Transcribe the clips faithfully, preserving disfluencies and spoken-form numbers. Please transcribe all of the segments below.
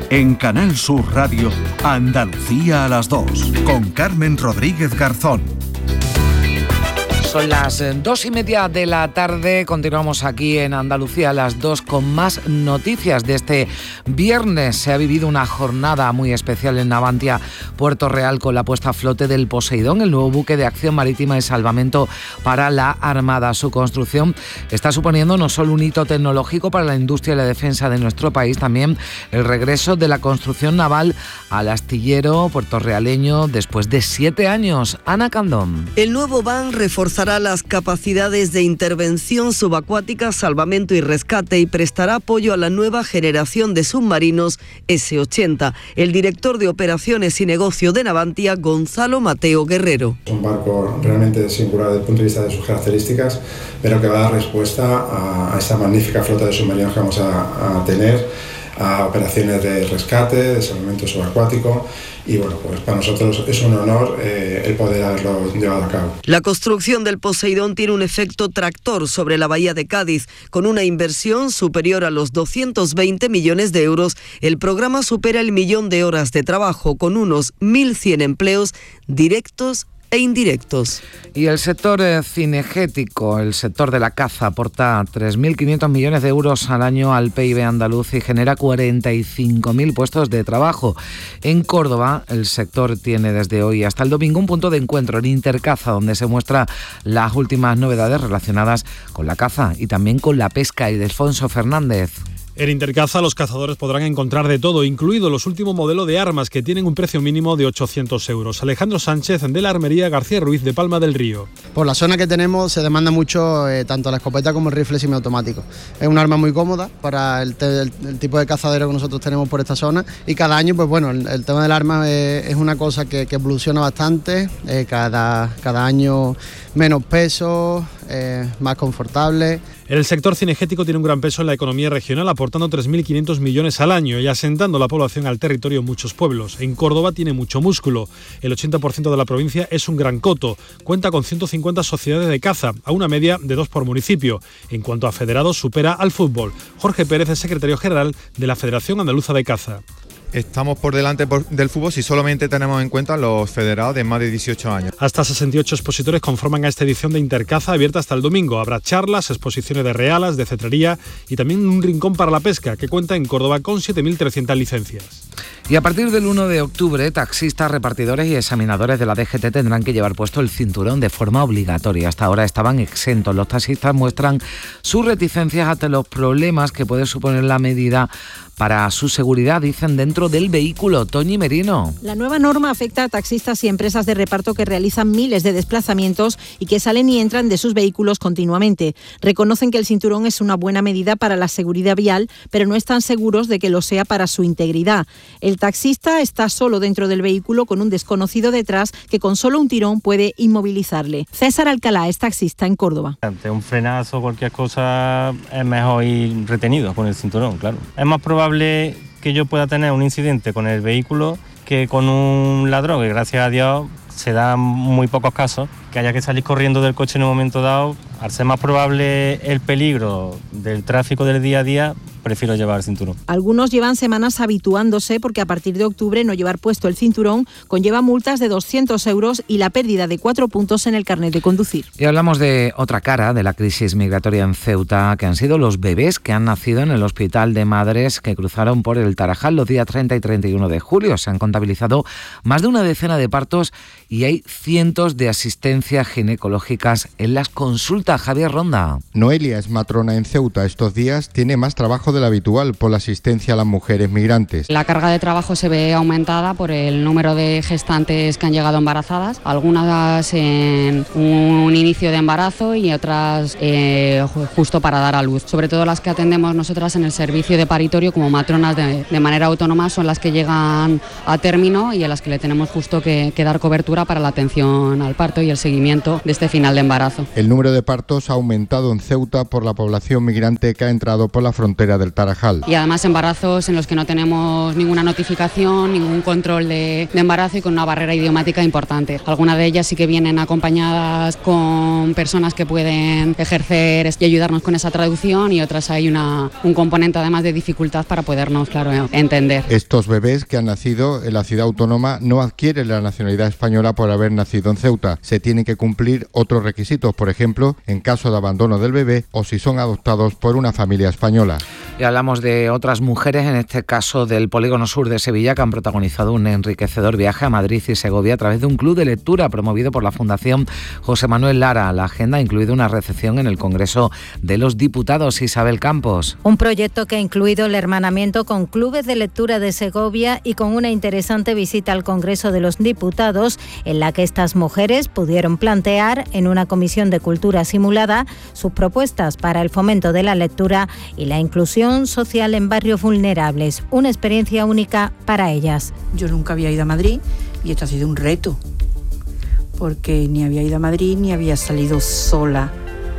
En Canal Sur Radio, Andalucía a las dos, con Carmen Rodríguez Garzón. Son las dos y media de la tarde, continuamos aquí en Andalucía a las dos con más noticias de este viernes. Se ha vivido una jornada muy especial en Navantia, Puerto Real, con la puesta a flote del Poseidón, el nuevo buque de acción marítima y salvamento para la Armada. Su construcción está suponiendo no solo un hito tecnológico para la industria y la defensa de nuestro país, también el regreso de la construcción naval al astillero puertorrealeño después de siete años. Ana Candón. El nuevo B A N reforzará las capacidades de intervención subacuática, salvamento y rescate y prestará apoyo a la nueva generación de submarinos ese ochenta. El director de Operaciones y Negocio de Navantia, Gonzalo Mateo Guerrero. Es un barco realmente singular desde el punto de vista de sus características, pero que va a dar respuesta a, a esta magnífica flota de submarinos que vamos a, a tener, a operaciones de rescate, de salvamento subacuático. Y bueno, pues para nosotros es un honor eh, el poder haberlo llevado a cabo. La construcción del Poseidón tiene un efecto tractor sobre la bahía de Cádiz. Con una inversión superior a los doscientos veinte millones de euros, el programa supera el millón de horas de trabajo, con unos mil cien empleos directos e indirectos. Y el sector eh, cinegético, el sector de la caza, aporta tres mil quinientos millones de euros al año al P I B andaluz y genera cuarenta y cinco mil puestos de trabajo. En Córdoba, el sector tiene desde hoy hasta el domingo un punto de encuentro en Intercaza, donde se muestran las últimas novedades relacionadas con la caza y también con la pesca. Ildefonso Fernández. En Intercaza los cazadores podrán encontrar de todo, incluido los últimos modelos de armas que tienen un precio mínimo de ochocientos euros. Alejandro Sánchez, de la Armería García Ruiz de Palma del Río. Por la zona que tenemos se demanda mucho eh, tanto la escopeta como el rifle semiautomático. Es un arma muy cómoda para el, te, el, el tipo de cazadero que nosotros tenemos por esta zona y cada año, pues bueno, el, el tema del arma eh, es una cosa que, que evoluciona bastante, eh, cada, cada año menos peso, eh, más confortable. El sector cinegético tiene un gran peso en la economía regional, aportando tres mil quinientos millones al año y asentando la población al territorio en muchos pueblos. En Córdoba tiene mucho músculo. El ochenta por ciento de la provincia es un gran coto. Cuenta con ciento cincuenta sociedades de caza, a una media de dos por municipio. En cuanto a federados, supera al fútbol. Jorge Pérez es secretario general de la Federación Andaluza de Caza. Estamos por delante del fútbol si solamente tenemos en cuenta los federados de más de dieciocho años. Hasta sesenta y ocho expositores conforman a esta edición de Intercaza, abierta hasta el domingo. Habrá charlas, exposiciones de realas, de cetrería y también un rincón para la pesca, que cuenta en Córdoba con siete mil trescientas licencias. Y a partir del uno de octubre, taxistas, repartidores y examinadores de la D G T tendrán que llevar puesto el cinturón de forma obligatoria. Hasta ahora estaban exentos. Los taxistas muestran sus reticencias ante los problemas que puede suponer la medida para su seguridad, dicen, dentro del vehículo. Toñi Merino. La nueva norma afecta a taxistas y empresas de reparto que realizan miles de desplazamientos y que salen y entran de sus vehículos continuamente. Reconocen que el cinturón es una buena medida para la seguridad vial, pero no están seguros de que lo sea para su integridad. El taxista está solo dentro del vehículo con un desconocido detrás que con solo un tirón puede inmovilizarle. César Alcalá es taxista en Córdoba. Ante un frenazo o cualquier cosa es mejor ir retenido con el cinturón, claro. Es más probable que yo pueda tener un incidente con el vehículo que con un ladrón, que gracias a Dios se dan muy pocos casos, que haya que salir corriendo del coche en un momento dado. Al ser más probable el peligro del tráfico del día a día, prefiero llevar el cinturón. Algunos llevan semanas habituándose porque a partir de octubre no llevar puesto el cinturón conlleva multas de doscientos euros y la pérdida de cuatro puntos en el carnet de conducir. Y hablamos de otra cara de la crisis migratoria en Ceuta, que han sido los bebés que han nacido en el Hospital de Madres que cruzaron por el Tarajal los días treinta y treinta y uno de julio. Se han contabilizado más de una decena de partos y hay cientos de asistencias ginecológicas en las consultas. Javier Ronda. Noelia es matrona en Ceuta. Estos días tiene más trabajo del habitual por la asistencia a las mujeres migrantes. La carga de trabajo se ve aumentada por el número de gestantes que han llegado embarazadas, algunas en un inicio de embarazo y otras eh, justo para dar a luz. Sobre todo las que atendemos nosotras en el servicio de paritorio como matronas de, de manera autónoma son las que llegan a término y a las que le tenemos justo que, que dar cobertura para la atención al parto y el seguimiento de este final de embarazo. El número de partos ha aumentado en Ceuta por la población migrante que ha entrado por la frontera del Tarajal. Y además embarazos en los que no tenemos ninguna notificación, ningún control de, de embarazo y con una barrera idiomática importante. Algunas de ellas sí que vienen acompañadas con personas que pueden ejercer y ayudarnos con esa traducción, y otras hay una, un componente además de dificultad para podernos, claro, entender. Estos bebés que han nacido en la ciudad autónoma no adquieren la nacionalidad española por haber nacido en Ceuta. Se tienen que cumplir otros requisitos, por ejemplo, en caso de abandono del bebé o si son adoptados por una familia española. Y hablamos de otras mujeres, en este caso del Polígono Sur de Sevilla, que han protagonizado un enriquecedor viaje a Madrid y Segovia a través de un club de lectura promovido por la Fundación José Manuel Lara. La agenda ha incluido una recepción en el Congreso de los Diputados. Isabel Campos. Un proyecto que ha incluido el hermanamiento con clubes de lectura de Segovia y con una interesante visita al Congreso de los Diputados, en la que estas mujeres pudieron plantear en una comisión de cultura simulada sus propuestas para el fomento de la lectura y la inclusión social en barrios vulnerables, una experiencia única para ellas. Yo nunca había ido a Madrid y esto ha sido un reto, porque ni había ido a Madrid ni había salido sola,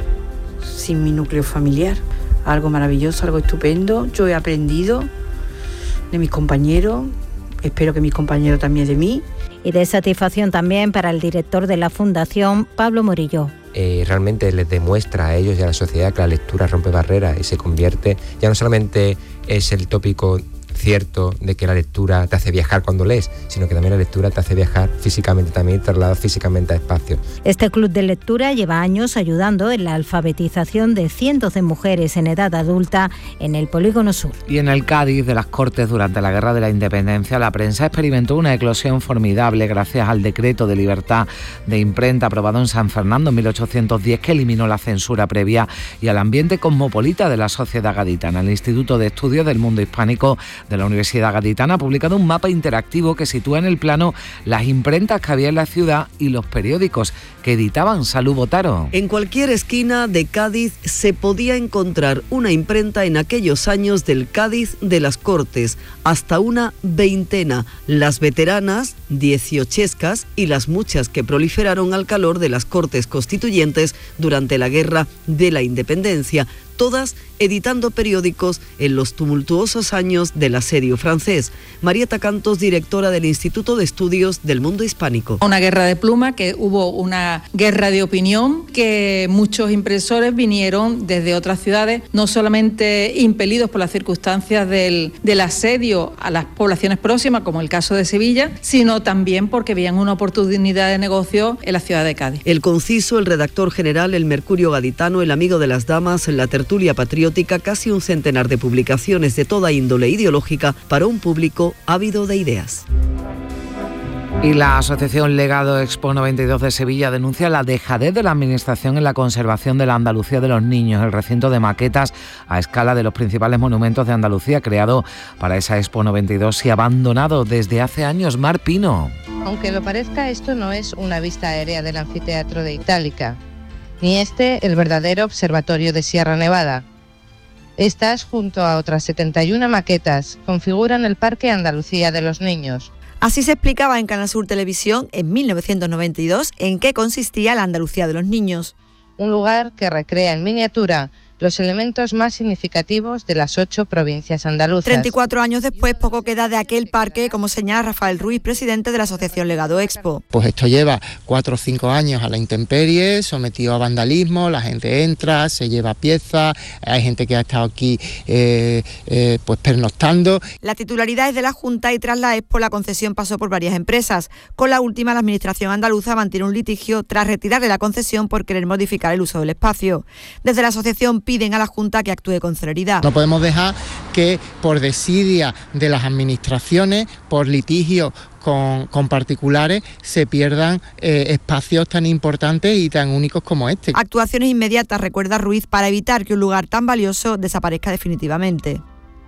sin mi núcleo familiar. Algo maravilloso, algo estupendo. Yo he aprendido de mis compañeros, espero que mis compañeros también de mí. Y de satisfacción también para el director de la Fundación, Pablo Murillo. Eh, realmente les demuestra a ellos y a la sociedad que la lectura rompe barreras y se convierte, ya no solamente es el tópico cierto de que la lectura te hace viajar cuando lees, sino que también la lectura te hace viajar físicamente, también te traslada físicamente a espacios. Este club de lectura lleva años ayudando en la alfabetización de cientos de mujeres en edad adulta en el Polígono Sur. Y en el Cádiz de las Cortes, durante la Guerra de la Independencia, la prensa experimentó una eclosión formidable gracias al decreto de libertad de imprenta aprobado en San Fernando en mil ochocientos diez, que eliminó la censura previa, y al ambiente cosmopolita de la sociedad gaditana. El Instituto de Estudios del Mundo Hispánico de la Universidad Gaditana ha publicado un mapa interactivo que sitúa en el plano las imprentas que había en la ciudad y los periódicos que editaban. Salud, Botaro. En cualquier esquina de Cádiz se podía encontrar una imprenta en aquellos años del Cádiz de las Cortes, hasta una veintena, las veteranas, dieciochescas, y las muchas que proliferaron al calor de las Cortes Constituyentes durante la Guerra de la Independencia, todas editando periódicos en los tumultuosos años del asedio francés. Marieta Cantos, directora del Instituto de Estudios del Mundo Hispánico. Una guerra de pluma, que hubo una guerra de opinión, que muchos impresores vinieron desde otras ciudades, no solamente impelidos por las circunstancias del, del asedio a las poblaciones próximas, como el caso de Sevilla, sino también porque veían una oportunidad de negocio en la ciudad de Cádiz. El Conciso, el redactor general, el Mercurio Gaditano, el Amigo de las Damas, la Tertulia Patriótica, casi un centenar de publicaciones de toda índole ideológica para un público ávido de ideas. Y la Asociación Legado Expo noventa y dos de Sevilla denuncia la dejadez de la Administración en la conservación de la Andalucía de los niños. El recinto de maquetas a escala de los principales monumentos de Andalucía, creado para esa Expo noventa y dos y abandonado desde hace años. Mar Pino. Aunque lo parezca, esto no es una vista aérea del anfiteatro de Itálica, ni este el verdadero observatorio de Sierra Nevada. Estas, junto a otras setenta y una maquetas, configuran el Parque Andalucía de los Niños. Así se explicaba en Canal Sur Televisión en mil novecientos noventa y dos en qué consistía la Andalucía de los Niños. Un lugar que recrea en miniatura los elementos más significativos de las ocho provincias andaluzas. treinta y cuatro años después, poco queda de aquel parque, como señala Rafael Ruiz, presidente de la Asociación Legado Expo. Pues esto lleva cuatro o cinco años a la intemperie, sometido a vandalismo, la gente entra, se lleva piezas, hay gente que ha estado aquí eh, eh, pues pernoctando. La titularidad es de la Junta y tras la Expo la concesión pasó por varias empresas. Con la última, la Administración andaluza mantiene un litigio tras retirarle la concesión por querer modificar el uso del espacio. Desde la asociación piden a la Junta que actúe con celeridad. No podemos dejar que por desidia de las administraciones, por litigios con, con particulares, se pierdan eh, espacios tan importantes y tan únicos como este. Actuaciones inmediatas, recuerda Ruiz, para evitar que un lugar tan valioso desaparezca definitivamente.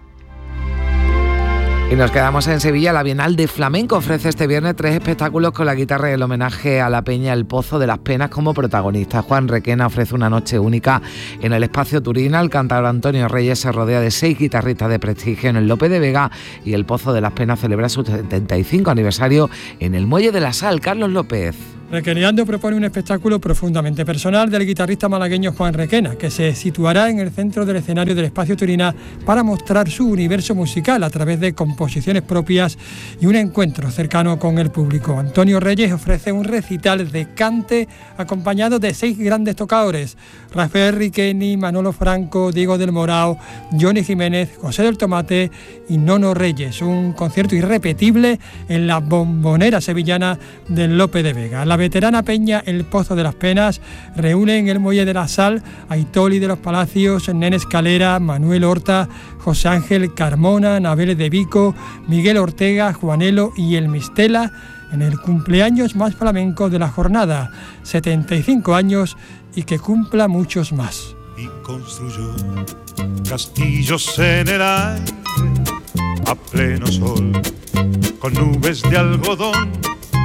Y nos quedamos en Sevilla. La Bienal de Flamenco ofrece este viernes tres espectáculos con la guitarra y el homenaje a la Peña El Pozo de las Penas como protagonista. Juan Requena ofrece una noche única en el Espacio Turina. El cantador Antonio Reyes se rodea de seis guitarristas de prestigio en el Lope de Vega, y el Pozo de las Penas celebra su setenta y cinco aniversario en el Muelle de la Sal. Carlos López. Requeneando propone un espectáculo profundamente personal del guitarrista malagueño Juan Requena, que se situará en el centro del escenario del Espacio Turina para mostrar su universo musical a través de composiciones propias y un encuentro cercano con el público. Antonio Reyes ofrece un recital de cante acompañado de seis grandes tocadores: Rafael Riqueni, Manolo Franco, Diego del Morao, Johnny Jiménez, José del Tomate y Nono Reyes. Un concierto irrepetible en la Bombonera sevillana del Lope de Vega. La veterana peña El Pozo de las Penas reúne en el Muelle de la Sal a Itoli de los Palacios, Nene Escalera, Manuel Horta, José Ángel Carmona, Nabel de Vico, Miguel Ortega, Juanelo y El Mistela en el cumpleaños más flamenco de la jornada, setenta y cinco años y que cumpla muchos más. Y construyó castillos en el aire a pleno sol, con nubes de algodón.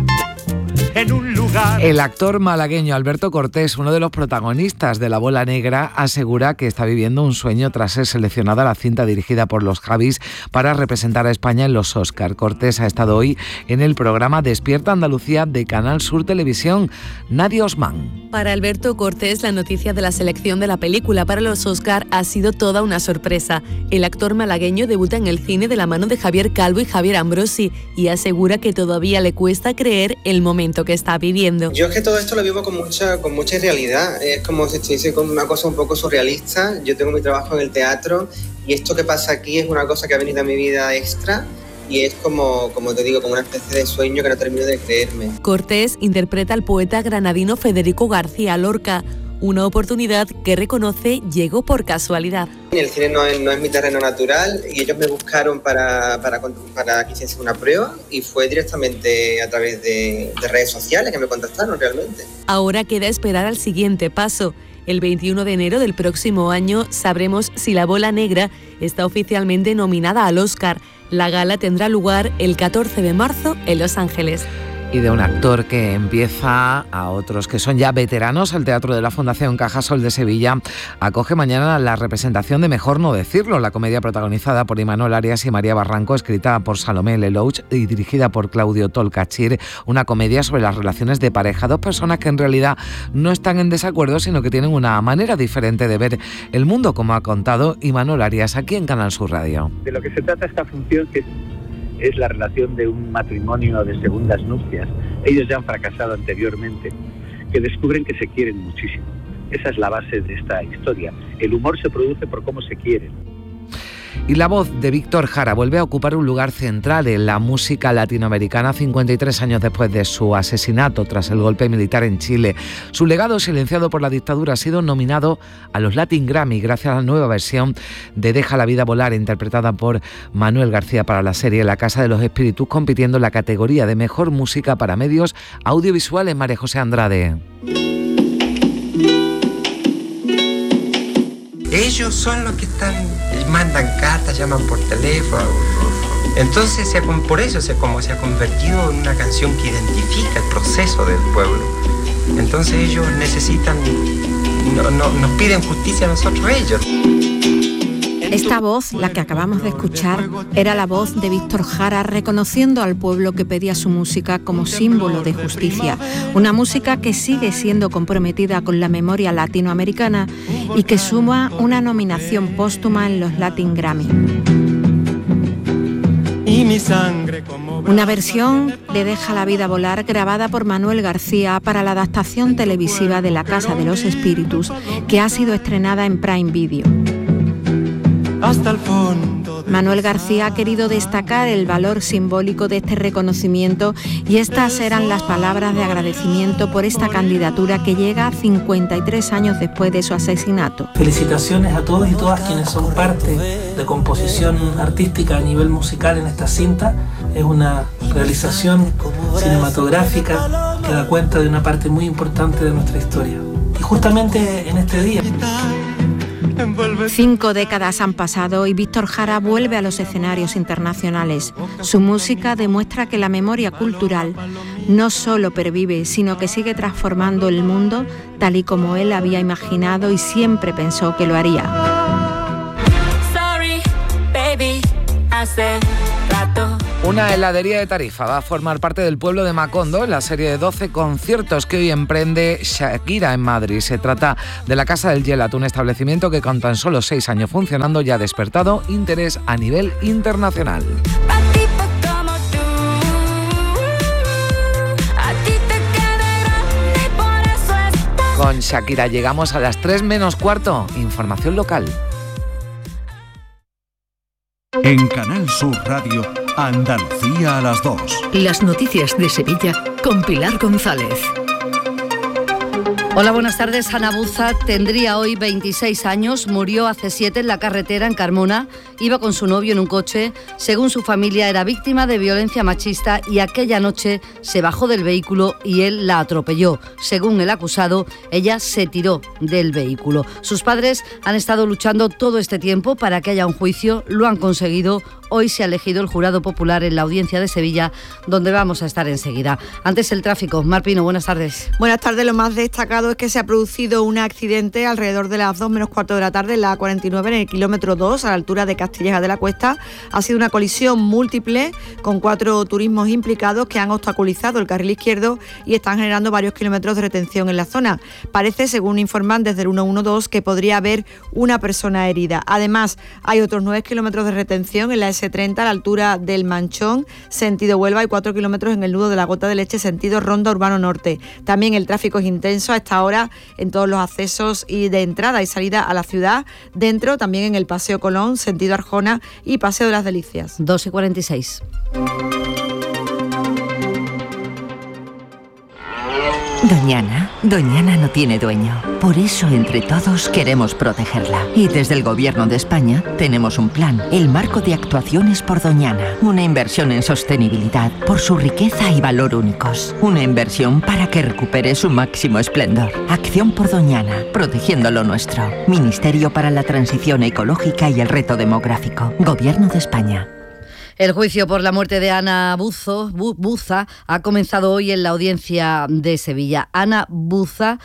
En un lugar. El actor malagueño Alberto Cortés, uno de los protagonistas de La Bola Negra, asegura que está viviendo un sueño tras ser seleccionada la cinta dirigida por los Javis para representar a España en los Oscar. Cortés ha estado hoy en el programa Despierta Andalucía de Canal Sur Televisión. Nadia Osman. Para Alberto Cortés, la noticia de la selección de la película para los Oscar ha sido toda una sorpresa. El actor malagueño debuta en el cine de la mano de Javier Calvo y Javier Ambrosi y asegura que todavía le cuesta creer el momento que está viviendo. Yo es que todo esto lo vivo con mucha, con mucha realidad. Es como si estuviese con una cosa un poco surrealista. Yo tengo mi trabajo en el teatro y esto que pasa aquí es una cosa que ha venido a mi vida extra. Y es como, como te digo, como una especie de sueño que no termino de creerme. Cortés interpreta al poeta granadino Federico García Lorca, una oportunidad que reconoce llegó por casualidad. El cine no es, no es mi terreno natural y ellos me buscaron para, para, para que hiciese una prueba y fue directamente a través de, de redes sociales que me contactaron realmente. Ahora queda esperar al siguiente paso. El veintiuno de enero del próximo año sabremos si La Bola Negra está oficialmente nominada al Oscar. La gala tendrá lugar el catorce de marzo en Los Ángeles. Y de un actor que empieza a otros que son ya veteranos, el Teatro de la Fundación Cajasol de Sevilla acoge mañana la representación de Mejor no decirlo, la comedia protagonizada por Imanol Arias y María Barranco, escrita por Salomé Lelouch y dirigida por Claudio Tolcachir, una comedia sobre las relaciones de pareja, dos personas que en realidad no están en desacuerdo, sino que tienen una manera diferente de ver el mundo, como ha contado Imanol Arias aquí en Canal Sur Radio. De lo que se trata esta función, que es es la relación de un matrimonio de segundas nupcias. Ellos ya han fracasado anteriormente, que descubren que se quieren muchísimo. Esa es la base de esta historia. El humor se produce por cómo se quieren. Y la voz de Víctor Jara vuelve a ocupar un lugar central en la música latinoamericana cincuenta y tres años después de su asesinato tras el golpe militar en Chile. Su legado, silenciado por la dictadura, ha sido nominado a los Latin Grammy gracias a la nueva versión de Deja la vida volar, interpretada por Manuel García para la serie La Casa de los Espíritus, compitiendo en la categoría de Mejor Música para Medios Audiovisuales. María José Andrade. Ellos son los que están, mandan cartas, llaman por teléfono. Entonces, se, por eso se, como se ha convertido en una canción que identifica el proceso del pueblo. Entonces ellos necesitan, no, no, nos piden justicia a nosotros ellos. Esta voz, la que acabamos de escuchar, era la voz de Víctor Jara reconociendo al pueblo que pedía su música como símbolo de justicia. Una música que sigue siendo comprometida con la memoria latinoamericana y que suma una nominación póstuma en los Latin Grammy. Una versión de Deja la vida volar grabada por Manuel García para la adaptación televisiva de La Casa de los Espíritus, que ha sido estrenada en Prime Video. Hasta el fondo. Manuel García ha querido destacar el valor simbólico de este reconocimiento y estas eran las palabras de agradecimiento por esta candidatura que llega cincuenta y tres años después de su asesinato. Felicitaciones a todos y todas quienes son parte de composición artística a nivel musical en esta cinta. Es una realización cinematográfica que da cuenta de una parte muy importante de nuestra historia. Y justamente en este día... Cinco décadas han pasado y Víctor Jara vuelve a los escenarios internacionales. Su música demuestra que la memoria cultural no solo pervive, sino que sigue transformando el mundo tal y como él había imaginado y siempre pensó que lo haría. Sorry, baby, hace rato. Una heladería de Tarifa va a formar parte del pueblo de Macondo en la serie de doce conciertos que hoy emprende Shakira en Madrid. Se trata de la Casa del Gelato, un establecimiento que con tan solo seis años funcionando ya ha despertado interés a nivel internacional. Con Shakira llegamos a las tres menos cuarto. Información local. En Canal Sur Radio, Andalucía a las dos. Las noticias de Sevilla con Pilar González. Hola, buenas tardes. Ana Buza tendría hoy veintiséis años, murió hace siete en la carretera en Carmona, iba con su novio en un coche. Según su familia, era víctima de violencia machista y aquella noche se bajó del vehículo y él la atropelló. Según el acusado, ella se tiró del vehículo. Sus padres han estado luchando todo este tiempo para que haya un juicio, lo han conseguido. Hoy se ha elegido el jurado popular en la audiencia de Sevilla, donde vamos a estar enseguida. Antes el tráfico. Mar Pino, buenas tardes. Buenas tardes. Lo más destacado es que se ha producido un accidente alrededor de las dos menos cuarto de la tarde en la A cuarenta y nueve, en el kilómetro dos, a la altura de Castilleja de la Cuesta. Ha sido una colisión múltiple con cuatro turismos implicados que han obstaculizado el carril izquierdo y están generando varios kilómetros de retención en la zona. Parece, según informan desde el ciento doce, que podría haber una persona herida. Además, hay otros nueve kilómetros de retención en la ese treinta a la altura del Manchón, sentido Huelva, y cuatro kilómetros en el nudo de la Gota de Leche, sentido Ronda Urbano Norte. También el tráfico es intenso a esta hora en todos los accesos y de entrada y salida a la ciudad. Dentro, también en el Paseo Colón, sentido Arjona y Paseo de las Delicias. dos y cuarenta y seis. Doñana, Doñana no tiene dueño. Por eso, entre todos, queremos protegerla. Y desde el Gobierno de España tenemos un plan, el Marco de Actuaciones por Doñana. Una inversión en sostenibilidad por su riqueza y valor únicos. Una inversión para que recupere su máximo esplendor. Acción por Doñana, protegiendo lo nuestro. Ministerio para la Transición Ecológica y el Reto Demográfico. Gobierno de España. El juicio por la muerte de Ana Buzo, Bu, Buza ha comenzado hoy en la audiencia de Sevilla. Ana Buza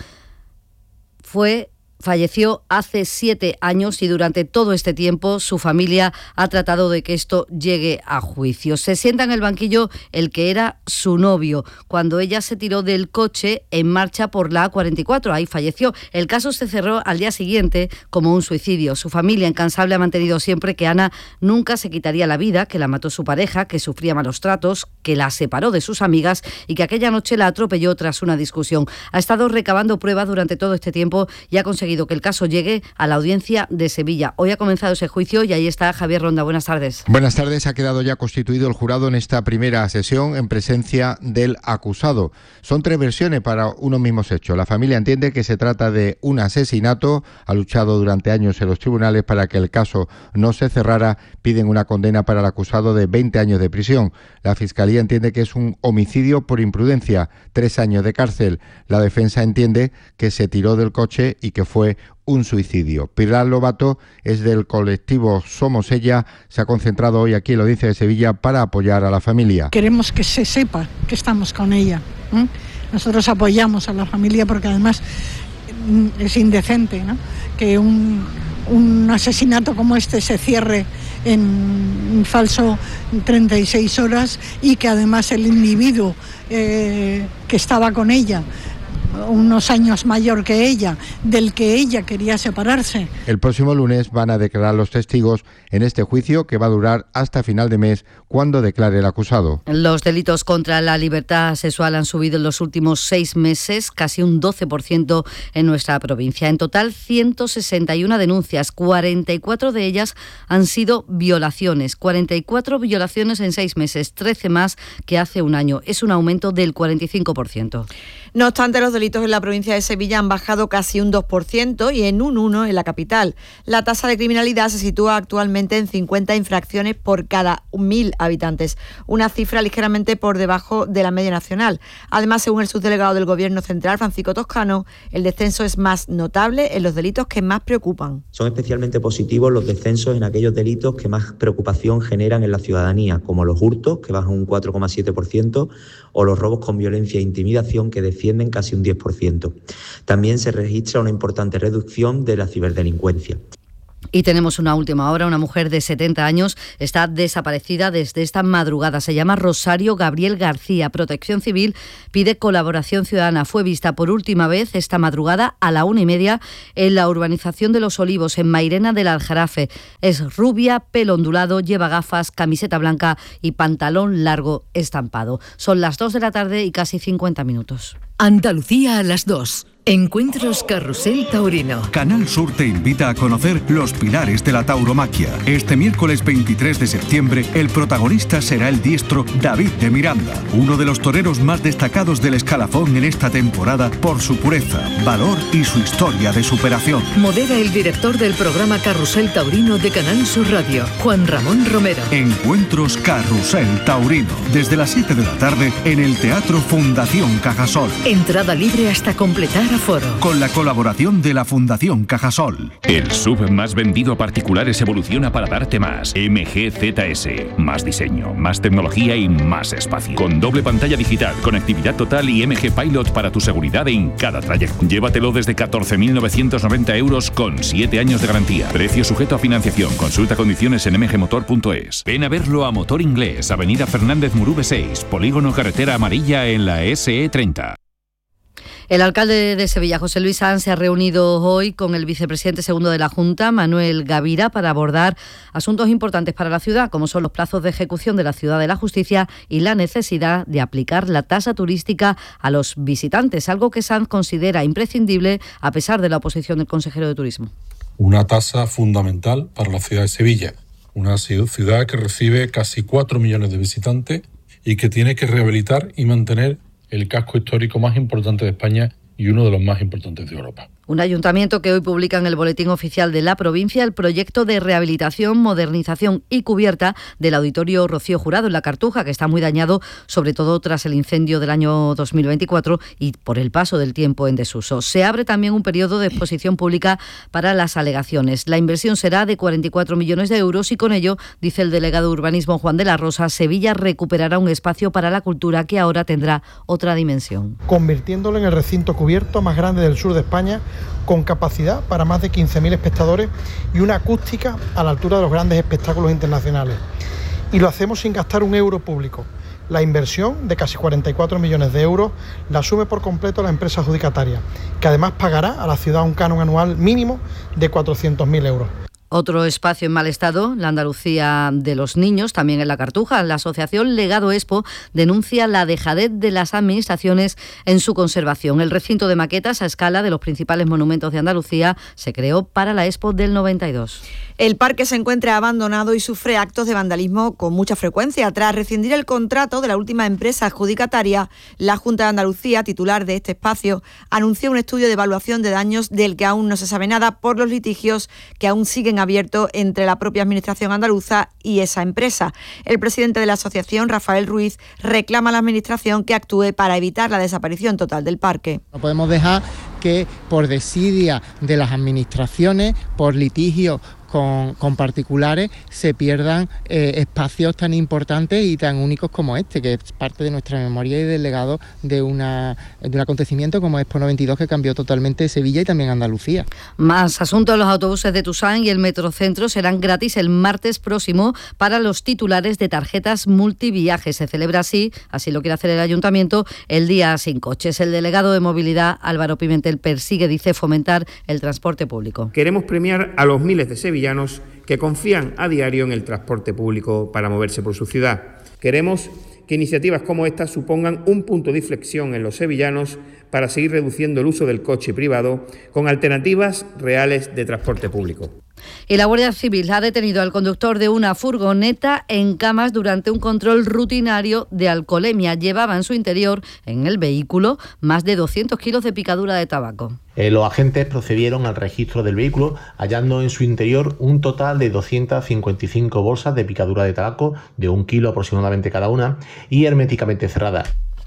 fue... falleció hace siete años y durante todo este tiempo su familia ha tratado de que esto llegue a juicio. Se sienta en el banquillo el que era su novio cuando ella se tiró del coche en marcha por la A cuarenta y cuatro. Ahí falleció. El caso se cerró al día siguiente como un suicidio. Su familia incansable ha mantenido siempre que Ana nunca se quitaría la vida, que la mató su pareja, que sufría malos tratos, que la separó de sus amigas y que aquella noche la atropelló tras una discusión. Ha estado recabando pruebas durante todo este tiempo y ha conseguido que el caso llegue a la audiencia de Sevilla. Hoy ha comenzado ese juicio y ahí está Javier Ronda. Buenas tardes. Buenas tardes. Ha quedado ya constituido el jurado en esta primera sesión en presencia del acusado. Son tres versiones para unos mismos hechos. La familia entiende que se trata de un asesinato. Ha luchado durante años en los tribunales para que el caso no se cerrara. Piden una condena para el acusado de veinte años de prisión. La Fiscalía entiende que es un homicidio por imprudencia, tres años de cárcel. La defensa entiende que se tiró del coche y que fue un suicidio. Pilar Lobato es del colectivo Somos Ella, se ha concentrado hoy aquí en la audiencia de Sevilla para apoyar a la familia. Queremos que se sepa que estamos con ella. ¿eh? Nosotros apoyamos a la familia porque además es indecente, ¿no? que un, un asesinato como este se cierre en falso treinta y seis horas y que además el individuo eh, que estaba con ella, unos años mayor que ella, del que ella quería separarse. El próximo lunes van a declarar los testigos en este juicio que va a durar hasta final de mes, cuando declare el acusado. Los delitos contra la libertad sexual han subido en los últimos seis meses, casi un doce por ciento en nuestra provincia. En total, ciento sesenta y una denuncias, cuarenta y cuatro de ellas han sido violaciones. cuarenta y cuatro violaciones en seis meses, trece más que hace un año. Es un aumento del cuarenta y cinco por ciento. No obstante, los delitos en la provincia de Sevilla han bajado casi un dos por ciento y en un uno por ciento en la capital. La tasa de criminalidad se sitúa actualmente en cincuenta infracciones por cada mil habitantes, una cifra ligeramente por debajo de la media nacional. Además, según el subdelegado del Gobierno Central, Francisco Toscano, el descenso es más notable en los delitos que más preocupan. Son especialmente positivos los descensos en aquellos delitos que más preocupación generan en la ciudadanía, como los hurtos, que bajan un cuatro coma siete por ciento, o los robos con violencia e intimidación, que descienden casi un diez por ciento. También se registra una importante reducción de la ciberdelincuencia. Y tenemos una última hora. Una mujer de setenta años está desaparecida desde esta madrugada. Se llama Rosario Gabriel García. Protección Civil pide colaboración ciudadana. Fue vista por última vez esta madrugada a la una y media en la urbanización de Los Olivos, en Mairena del Aljarafe. Es rubia, pelo ondulado, lleva gafas, camiseta blanca y pantalón largo estampado. Son las dos de la tarde y casi cincuenta minutos. Andalucía a las dos. Encuentros Carrusel Taurino. Canal Sur te invita a conocer los pilares de la tauromaquia. Este miércoles veintitrés de septiembre, el protagonista será el diestro David de Miranda, uno de los toreros más destacados del escalafón en esta temporada por su pureza, valor y su historia de superación. Modera el director del programa Carrusel Taurino de Canal Sur Radio, Juan Ramón Romero. Encuentros Carrusel Taurino, desde las siete de la tarde en el Teatro Fundación Cajasol. Entrada libre hasta completar aforo. Con la colaboración de la Fundación Cajasol. El S U V más vendido a particulares evoluciona para darte más. M G Z S. Más diseño, más tecnología y más espacio. Con doble pantalla digital, conectividad total y M G Pilot para tu seguridad en cada trayecto. Llévatelo desde catorce mil novecientos noventa euros con siete años de garantía. Precio sujeto a financiación. Consulta condiciones en m g motor punto es. Ven a verlo a Motor Inglés, Avenida Fernández Murube seis, Polígono Carretera Amarilla en la S E treinta. El alcalde de Sevilla, José Luis Sanz, se ha reunido hoy con el vicepresidente segundo de la Junta, Manuel Gavira, para abordar asuntos importantes para la ciudad, como son los plazos de ejecución de la Ciudad de la Justicia y la necesidad de aplicar la tasa turística a los visitantes, algo que Sanz considera imprescindible a pesar de la oposición del consejero de Turismo. Una tasa fundamental para la ciudad de Sevilla, una ciudad que recibe casi cuatro millones de visitantes y que tiene que rehabilitar y mantener el casco histórico más importante de España y uno de los más importantes de Europa. Un ayuntamiento que hoy publica en el Boletín Oficial de la provincia el proyecto de rehabilitación, modernización y cubierta del Auditorio Rocío Jurado en La Cartuja, que está muy dañado, sobre todo tras el incendio del año dos mil veinticuatro y por el paso del tiempo en desuso. Se abre también un periodo de exposición pública para las alegaciones. La inversión será de cuarenta y cuatro millones de euros y con ello, dice el delegado de Urbanismo Juan de la Rosa, Sevilla recuperará un espacio para la cultura que ahora tendrá otra dimensión. Convirtiéndolo en el recinto cubierto más grande del sur de España, con capacidad para más de quince mil espectadores y una acústica a la altura de los grandes espectáculos internacionales. Y lo hacemos sin gastar un euro público. La inversión de casi cuarenta y cuatro millones de euros la asume por completo la empresa adjudicataria, que además pagará a la ciudad un canon anual mínimo de cuatrocientos mil euros. Otro espacio en mal estado, la Andalucía de los niños, también en La Cartuja. La asociación Legado Expo denuncia la dejadez de las administraciones en su conservación. El recinto de maquetas a escala de los principales monumentos de Andalucía se creó para la Expo del noventa y dos. El parque se encuentra abandonado y sufre actos de vandalismo con mucha frecuencia. Tras rescindir el contrato de la última empresa adjudicataria, la Junta de Andalucía, titular de este espacio, anunció un estudio de evaluación de daños del que aún no se sabe nada por los litigios que aún siguen abierto entre la propia Administración andaluza y esa empresa. El presidente de la asociación, Rafael Ruiz, reclama a la Administración que actúe para evitar la desaparición total del parque. No podemos dejar que por desidia de las administraciones, por litigio Con, con particulares, se pierdan eh, espacios tan importantes y tan únicos como este, que es parte de nuestra memoria y del legado de, una, de un acontecimiento como Expo noventa y dos que cambió totalmente Sevilla y también Andalucía. Más asuntos: los autobuses de Tusán y el Metrocentro serán gratis el martes próximo para los titulares de tarjetas multiviajes. Se celebra así, así lo quiere hacer el Ayuntamiento, el Día Sin Coches. El delegado de Movilidad, Álvaro Pimentel, persigue, dice, fomentar el transporte público. Queremos premiar a los miles de sevillanos que confían a diario en el transporte público para moverse por su ciudad. Queremos que iniciativas como esta supongan un punto de inflexión en los sevillanos para seguir reduciendo el uso del coche privado con alternativas reales de transporte público. Y la Guardia Civil ha detenido al conductor de una furgoneta en Camas durante un control rutinario de alcoholemia. Llevaba en su interior, en el vehículo, más de doscientos kilos de picadura de tabaco. Eh, los agentes procedieron al registro del vehículo, hallando en su interior un total de doscientas cincuenta y cinco bolsas de picadura de tabaco, de un kilo aproximadamente cada una, y herméticamente cerradas.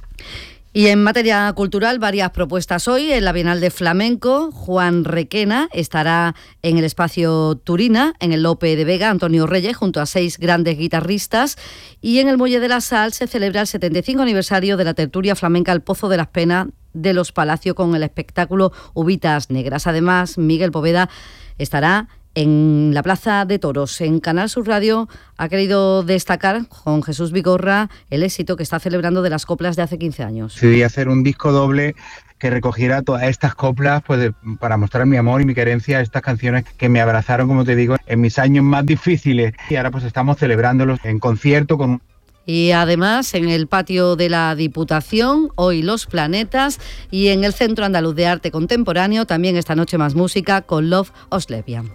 Y en materia cultural, varias propuestas hoy. En la Bienal de Flamenco, Juan Requena estará en el espacio Turina, en el Lope de Vega, Antonio Reyes, junto a seis grandes guitarristas. Y en el Muelle de la Sal se celebra el setenta y cinco aniversario de la tertulia flamenca El Pozo de las Penas de los Palacios con el espectáculo Uvitas Negras. Además, Miguel Poveda estará En la Plaza de Toros, en Canal Sur Radio, ha querido destacar Juan Jesús Vigorra el éxito que está celebrando de las coplas de hace quince años. Decidí hacer un disco doble que recogiera todas estas coplas, pues de, para mostrar mi amor y mi querencia a estas canciones que me abrazaron, como te digo, en mis años más difíciles. Y ahora pues estamos celebrándolos en concierto con... Y además en el patio de la Diputación, hoy Los Planetas, y en el Centro Andaluz de Arte Contemporáneo, también esta noche más música con Love of Lesbian.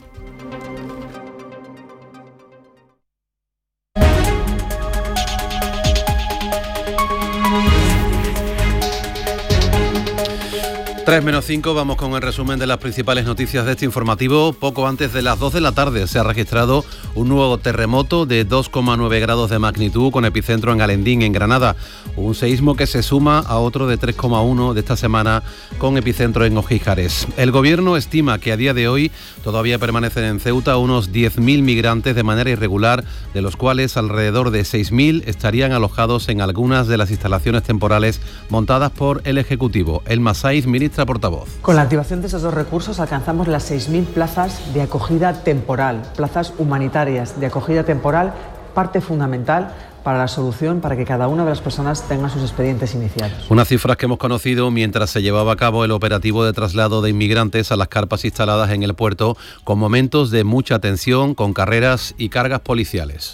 tres menos cinco, vamos con el resumen de las principales noticias de este informativo. Poco antes de las dos de la tarde se ha registrado un nuevo terremoto de dos coma nueve grados de magnitud con epicentro en Galendín, en Granada. Un seísmo que se suma a otro de tres coma uno de esta semana con epicentro en Ojíjares. El gobierno estima que a día de hoy todavía permanecen en Ceuta unos diez mil migrantes de manera irregular, de los cuales alrededor de seis mil estarían alojados en algunas de las instalaciones temporales montadas por el Ejecutivo. Elma Saiz, ministra portavoz. Con la activación de esos dos recursos alcanzamos las seis mil plazas de acogida temporal, plazas humanitarias de acogida temporal, parte fundamental para la solución, para que cada una de las personas tenga sus expedientes iniciados. Unas cifras que hemos conocido mientras se llevaba a cabo el operativo de traslado de inmigrantes a las carpas instaladas en el puerto, con momentos de mucha tensión, con carreras y cargas policiales.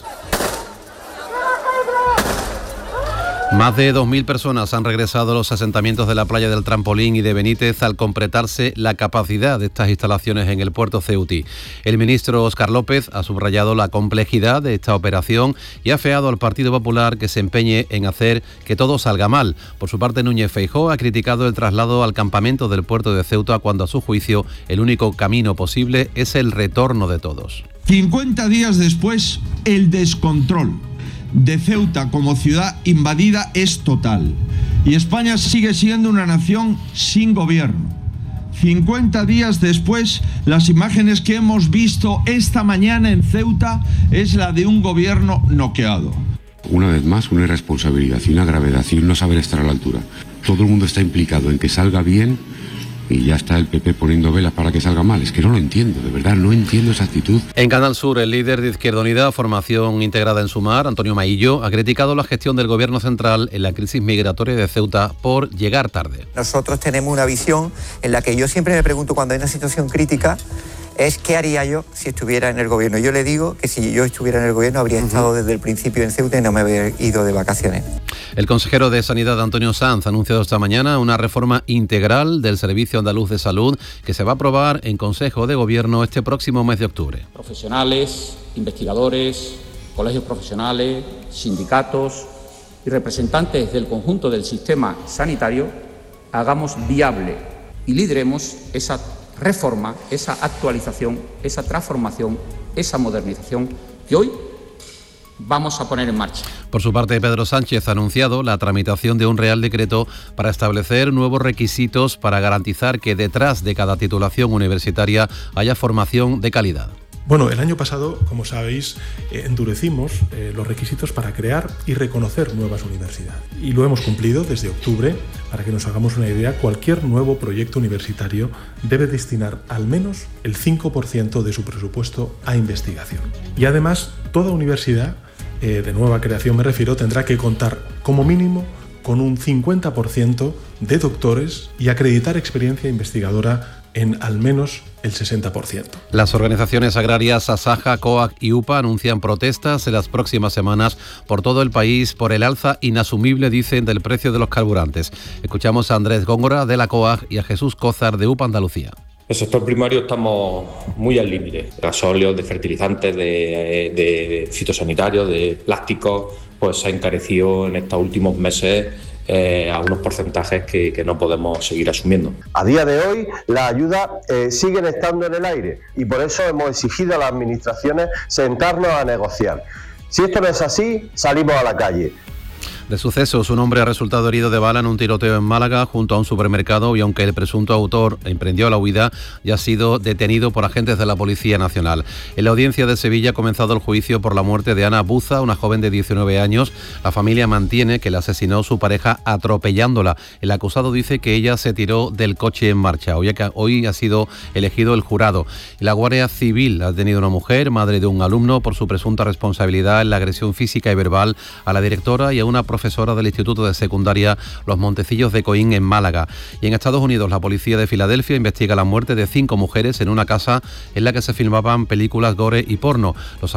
Más de dos mil personas han regresado a los asentamientos de la playa del Trampolín y de Benítez al completarse la capacidad de estas instalaciones en el puerto ceutí. El ministro Óscar López ha subrayado la complejidad de esta operación y ha afeado al Partido Popular que se empeñe en hacer que todo salga mal. Por su parte, Núñez Feijóo ha criticado el traslado al campamento del puerto de Ceuta cuando, a su juicio, el único camino posible es el retorno de todos. cincuenta días después, el descontrol de Ceuta como ciudad invadida es total y España sigue siendo una nación sin gobierno. cincuenta días después, las imágenes que hemos visto esta mañana en Ceuta es la de un gobierno noqueado. Una vez más, una irresponsabilidad y una gravedad y un no saber estar a la altura. Todo el mundo está implicado en que salga bien y ya está el P P poniendo velas para que salga mal. Es que no lo entiendo, de verdad, no entiendo esa actitud. En Canal Sur, el líder de Izquierda Unida, formación integrada en Sumar, Antonio Maillo, ha criticado la gestión del Gobierno central en la crisis migratoria de Ceuta por llegar tarde. Nosotros tenemos una visión en la que yo siempre me pregunto cuando hay una situación crítica, es qué haría yo si estuviera en el gobierno. Yo le digo que si yo estuviera en el gobierno habría uh-huh. estado desde el principio en Ceuta y no me habría ido de vacaciones. El consejero de Sanidad, Antonio Sanz, ha anunciado esta mañana una reforma integral del Servicio Andaluz de Salud que se va a aprobar en Consejo de Gobierno este próximo mes de octubre. Profesionales, investigadores, colegios profesionales, sindicatos y representantes del conjunto del sistema sanitario hagamos viable y lideremos esa reforma, esa actualización, esa transformación, esa modernización que hoy vamos a poner en marcha. Por su parte, Pedro Sánchez ha anunciado la tramitación de un Real Decreto para establecer nuevos requisitos para garantizar que detrás de cada titulación universitaria haya formación de calidad. Bueno, el año pasado, como sabéis, eh, endurecimos eh, los requisitos para crear y reconocer nuevas universidades. Y lo hemos cumplido desde octubre. Para que nos hagamos una idea, cualquier nuevo proyecto universitario debe destinar al menos el cinco por ciento de su presupuesto a investigación. Y además, toda universidad, eh, de nueva creación me refiero, tendrá que contar como mínimo con un cincuenta por ciento de doctores y acreditar experiencia investigadora en al menos el sesenta por ciento. Las organizaciones agrarias Asaja, COAG y UPA anuncian protestas en las próximas semanas por todo el país por el alza inasumible, dicen, del precio de los carburantes. Escuchamos a Andrés Góngora de la COAG y a Jesús Cózar de UPA Andalucía. El sector primario estamos muy al límite. Gasóleos, de fertilizantes, de, de fitosanitarios, de plásticos, pues se ha encarecido en estos últimos meses Eh, a unos porcentajes que, que no podemos seguir asumiendo. A día de hoy las ayudas eh, siguen estando en el aire y por eso hemos exigido a las administraciones sentarnos a negociar. Si esto no es así, salimos a la calle. De sucesos, un hombre ha resultado herido de bala en un tiroteo en Málaga junto a un supermercado y aunque el presunto autor emprendió la huida, ya ha sido detenido por agentes de la Policía Nacional. En la audiencia de Sevilla ha comenzado el juicio por la muerte de Ana Buza, una joven de diecinueve años. La familia mantiene que la asesinó su pareja atropellándola. El acusado dice que ella se tiró del coche en marcha. Hoy ha, hoy ha sido elegido el jurado. La Guardia Civil ha detenido a una mujer, madre de un alumno, por su presunta responsabilidad en la agresión física y verbal a la directora y a una profesora del Instituto de Secundaria Los Montecillos de Coín en Málaga. Y en Estados Unidos, la policía de Filadelfia investiga la muerte de cinco mujeres en una casa en la que se filmaban películas gore y porno. Los